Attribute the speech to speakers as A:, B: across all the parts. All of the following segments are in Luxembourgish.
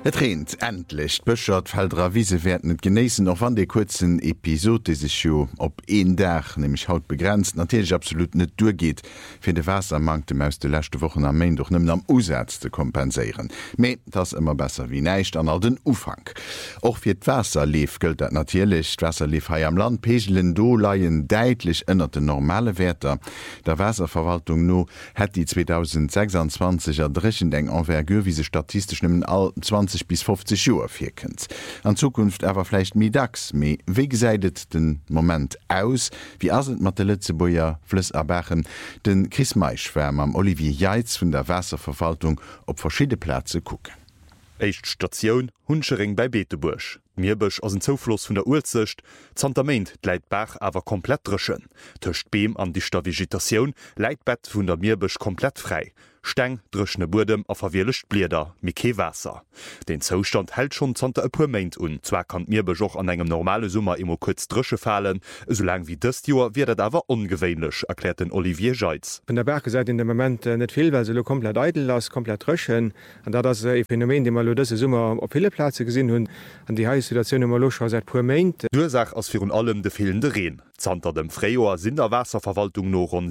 A: Et regnet endlich. Bëchert Feldrer Wiese werden net genießen, noch wann de kurzen Episode die sich jo op een Dach, nämlich haut begrenzt, natürlich absolut net durchgeht, fir de Wassermangte aus de letzte Wochen am Main doch nimmen am Usatz zu kompensieren. Me, das immer besser wie neicht an all den Ufang. Auch fir d Wasserlief gilt dat natürlich. Wasserlief hai am Land Pegelen do laien deitlich ënner den normale Werter. Der Wasserverwaltung no hat die 2026 erdrichen eng Envergure wie se statistisch nimmen all 20 bis 50 Joer firkend. An Zukunft awer vielleicht mi dacks méi wie seidet den Moment aus, wie asent mat de Lützeboer Flüsserbachen den Chris Meischwärm am Olivier Jeitz vun der Wasserverwaltung op verschiedene Plätze kucken.
B: Echt Station Hunschering bei Beetebusch. Mierbusch aus dem Zufluss vun der Urzicht, Zantament leit Bach awer komplett drschen. Töcht Beem an dichter Vegetation leit Bett vun der Mierbusch komplett frei. Steng, drschne Burdem a verwirlecht Blieder, Mike Wasser. Den Zustand hält schon zante e puer Meint un. Zwar kann Mierbusch auch an engem normale Summer immer kurz drsche fallen, so lang wie dëst Joer wird awer ungewöhnlich, erklärt den Olivier Jeitz.
C: Von der Berge seit in dem Moment net viel, weil se lo komplett eitel lass, komplett drschen. An da das Phänomen, de man lo dëse Summer op viele Plätze gesinn hunn, an die heiße Situation immer loch seit puer Meint.
B: Ursach aus virun allem de fehlende Rehen. Zanter dem Freijoer sinn der Wasserverwaltung no rund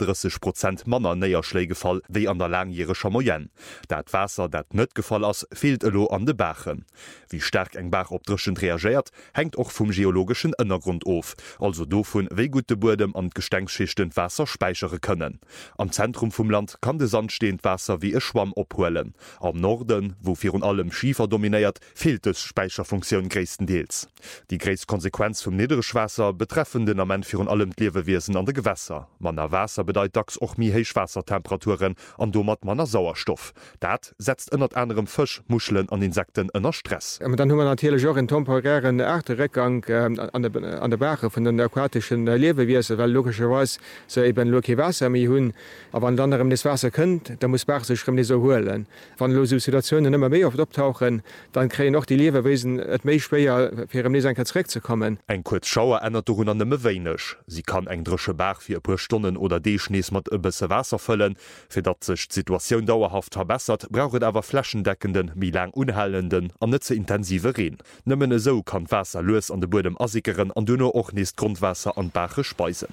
B: 37% Manner Näierschlägefall wéi an der langjähriger Moyen. Dat Wasser, dat net gefall ass, fehlt elo an de Bachen. Wie stark eng Bach opdrschend reagiert, hängt och vum geologischen Innergrund auf, also dovon wéi gut de Burdem an Gestenksschichten Wasser speichere können. Am Zentrum vum Land kann de sandstehend Wasser wie e Schwamm opholen. Am Norden, wo virun allem Schiefer dominiert, fehlt es Speicherfunktion gréisstendeels. Die Gräiskonsequenz vum Niederschwasser betreffende firun allem Liewewesen an de Gewässer. Manner Wasser bedeit dacks och mi héich Wassertemperaturen an domat manner Sauerstoff. Dat setzt ënnert anderem Fisch, Muscheln an Insekten ënner Stress.
C: Dann hummer natürlich auch en temporären Erteregang an der Bache vun den aquatischen Liewewiese, weil logischerweise se eben Loki Wasser mi hunn, a an anderem des Wasser kënnt, da muss Bach sech schrimm so hoelen. Wann lo Situationen immer méi oft optauchen, dann kreen noch die Liewewesen et méi schwéier fir am Lesenkerreck zu kommen.
B: Eng kurz Schauer ändert hun an dem Weinisch. Sie kann eng drsche Bach fir e puer Stunden oder Deeschnees mat e bësse Wasser fëllen. Fir dat sech d'Situatioun dauerhaft verbessert, brauchet awer flächendeckenden, mi lang unhellenden an net ze intensive Reen. Nëmmen eso kann Wasser loes an de Burdem asikeren an dunner och neest Grundwasser an Bache speisen.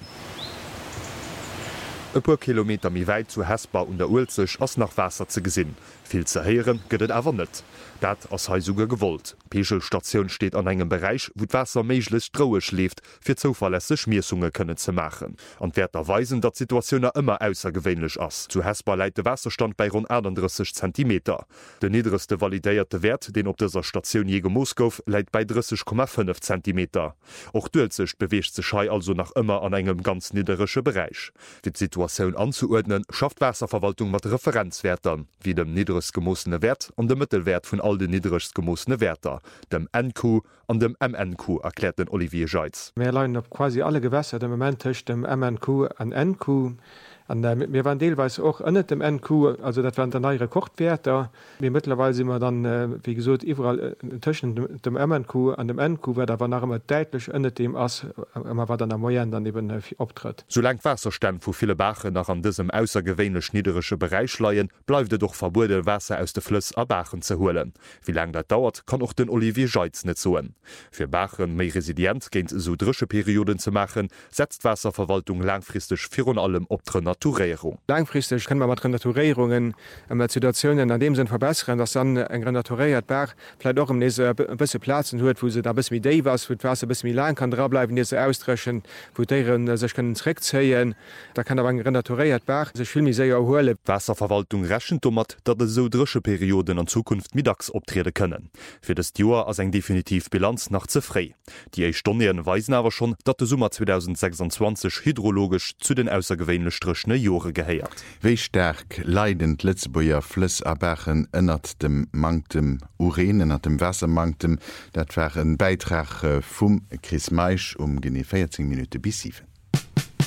B: E puer Kilometer mi weit zu Hesbar und der Ulzech ass nach Wasser ze gesinn. Viel ze heieren gëtt awer net. Dat ass heisuge gewollt. Pechelstationun steht an engem Bereich, wo d'Wasser méiglech Droue schläft, fir zuverlässe Schmiersunge kënne ze machen. An Wärter weisen, dat Situationioner immer aussergewwenlech ass. Zu Hesbar leit de Wasserstand bei rund 31 cm. De niederste validéierte Wert, den op dieser Station je gemoos gouf, läit bei 30,5 cm. Och Dulzech beweegt ze Schei also nach immer an engem ganz niederesche Bereich. Die Situation anzuordnen, schafft Wasserverwaltung mat Referenzwertern, wie dem niederest gemossene Wert an dem Mittelwert vun all de niederest gemossene Werter, dem NQ an dem MNQ, erklärt den Olivier Jeitz.
C: Wir leiden op quasi alle Gewässer dem Moment tech dem MNQ an NQ. Wir waren deelweis auch ënnet dem NQ, also dat waren der neue Rekordwerter. Wir mittlerweile sind wir dann, wie gesagt, überall zwischen dem MNQ an dem NQ, weil da war nach immer deutlich ënnet dem ass, immer war dann am Moyen dann eben optritt.
B: Solange Wasserstand, wo viele Bache nach an diesem außergewöhnlich niederische Bereich leien, bleibt doch verboten, Wasser aus de Flüss a Bachen zu holen. Wie lange das dauert, kann auch den Olivier Jeitz nicht soen. Für Bachen mehr resilient gehen so drische Perioden zu machen, setzt Wasserverwaltung langfristig für und allem op Renaturierung.
C: Langfristig können wir mit Renaturierungen Situationen an dem Sinn verbessern, dass dann ein renaturiert Bach vielleicht auch ein bisschen Platzen hört, wo sie da bis wie day was, wo Wasser bis wie lang kann dranbleiben, diese ausdreschen, wo deren sich können zurückziehen. Da kann aber ein renaturiert Bach sich viel mehr sehr erholen.
B: Wasserverwaltung rechnet damit, dass so drische Perioden in Zukunft mittags optreten können. Für das Jahr als eine definitiv Bilanz nach zu frei. Die Studien weisen aber schon, dass der Sommer 2026 hydrologisch zu den außergewöhnlich strichne Jore geheiert.
A: Wie stark leidend Lützeboer Flüsserbachen ënnert dem Mangtem Urin, ënnert dem Wassermangtem, dat war ein Beitrag vom Chris Meisch gene 14 Minuten bis 7.